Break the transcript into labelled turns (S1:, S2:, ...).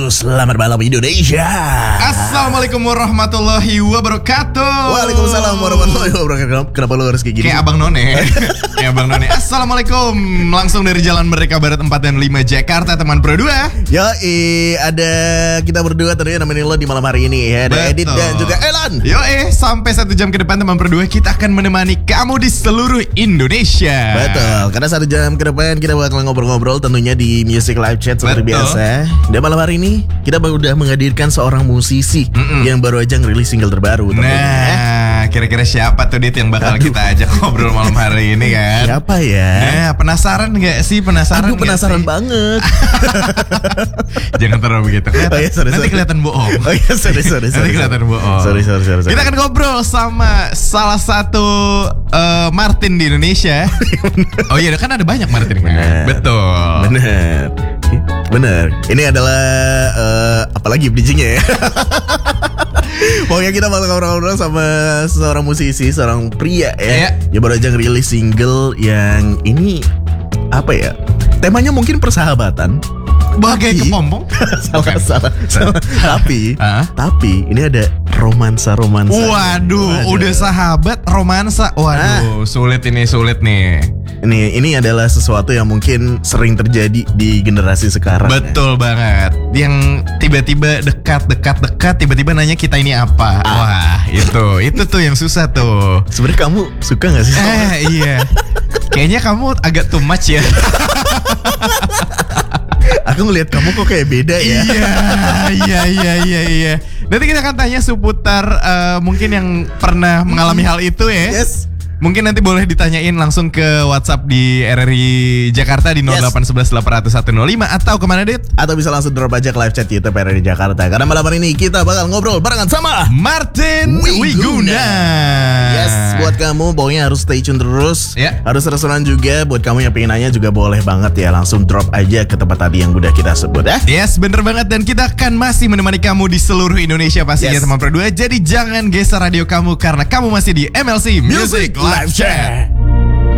S1: Selamat malam Indonesia.
S2: Assalamualaikum warahmatullahi wabarakatuh.
S1: Waalaikumsalam warahmatullahi wabarakatuh. Kenapa lu harus kayak gini?
S2: Kayak Abang None. Kayak Abang None. Assalamualaikum. Langsung dari Jalan Merdeka Barat 4 dan 5 Jakarta, teman Pro 2.
S1: Ada kita berdua tentunya nemenin lo di malam hari ini ya. Ada Edit dan juga Elan.
S2: Sampai 1 jam ke depan teman Pro 2 kita akan menemani kamu di seluruh Indonesia.
S1: Betul. Karena 1 jam ke depan kita bakal ngobrol-ngobrol tentunya di Music Live Chat seperti biasa. Dan malam hari ini kita udah menghadirkan seorang musisi yang baru aja ngerilis single terbaru tentunya.
S2: Nah, kira-kira siapa tuh Dit yang bakal kita ajak ngobrol malam hari ini kan?
S1: Siapa ya?
S2: Nah, penasaran gak sih? Penasaran?
S1: Aku penasaran banget.
S2: Jangan terlalu begitu. Nanti kelihatan bohong.
S1: Oh iya, sorry.
S2: Nanti kelihatan bohong.
S1: Sorry.
S2: Kita akan ngobrol sama salah satu Martin di Indonesia. Oh iya, kan ada banyak Martin kan? Betul.
S1: Bener. Ini adalah apalagi bridgingnya ya. Pokoknya kita bakal ngobrol sama seorang musisi, seorang pria ya. Dia baru aja ngerilis single yang ini apa ya? Temanya mungkin persahabatan.
S2: Bagai kepompong.
S1: Salah. Tapi ini ada romansa.
S2: Waduh, udah sahabat romansa. Waduh, sulit nih.
S1: Ini adalah sesuatu yang mungkin sering terjadi di generasi sekarang.
S2: Betul banget. Yang tiba-tiba dekat, tiba-tiba nanya kita ini apa. Wah, itu tuh yang susah tuh.
S1: Sebenarnya kamu suka gak sih?
S2: Iya. Kayaknya kamu agak too much ya.
S1: Aku ngelihat kamu kok kayak beda ya.
S2: Iya. Nanti kita akan tanya seputar mungkin yang pernah mengalami hal itu ya.
S1: Yes.
S2: Mungkin nanti boleh ditanyain langsung ke WhatsApp di RRI Jakarta di 0811 800 105 atau kemana Dit?
S1: Atau bisa langsung drop aja ke live chat YouTube RRI Jakarta. Karena malam hari ini kita bakal ngobrol barengan sama
S2: Martin Wiguna.
S1: Yes, buat kamu pokoknya harus stay tune terus. Harus restoran juga. Buat kamu yang pengen nanya juga boleh banget ya. Langsung drop aja ke tempat tadi yang udah kita sebut ya.
S2: Yes, bener banget. Dan kita akan masih menemani kamu di seluruh Indonesia pastinya teman Pro 2. Jadi jangan geser radio kamu karena kamu masih di MLC Music Live Chat.